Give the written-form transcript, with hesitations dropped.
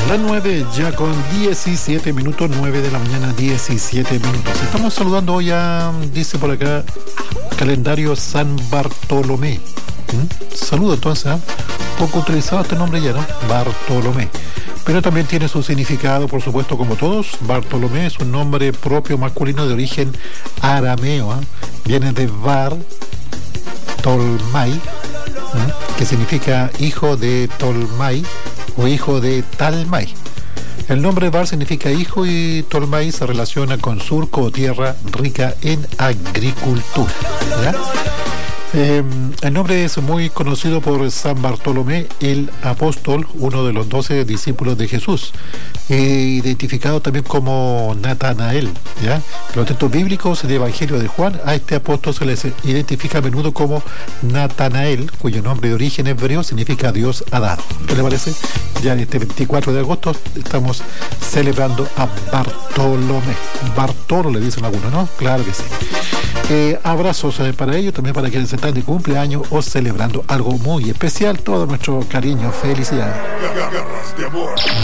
Las 9 ya con 17 minutos, 9 de la mañana, 17 minutos. Estamos saludando hoy a, dice por acá, calendario San Bartolomé. Saludo entonces, poco utilizado este nombre ya, ¿no? Bartolomé. Pero también tiene su significado, por supuesto, como todos. Bartolomé es un nombre propio masculino de origen arameo. Viene de Bar Tolmai, que significa hijo de Tolmai o hijo de Talmai. El nombre Bar significa hijo y Tolmai se relaciona con surco o tierra rica en agricultura, ¿ya? El nombre es muy conocido por San Bartolomé el Apóstol, uno de los 12 discípulos de Jesús, identificado también como Natanael, ¿ya? En los textos bíblicos del Evangelio de Juan, a este apóstol se les identifica a menudo como Natanael, cuyo nombre de origen hebreo significa Dios ha dado. ¿Qué le parece? Ya este 24 de agosto estamos celebrando a Bartolomé. Bartolo le dicen algunos, ¿no? Claro que sí. Abrazos para ellos, también para quienes están de cumpleaños o celebrando algo muy especial. Todo nuestro cariño, felicidad. Garras de amor.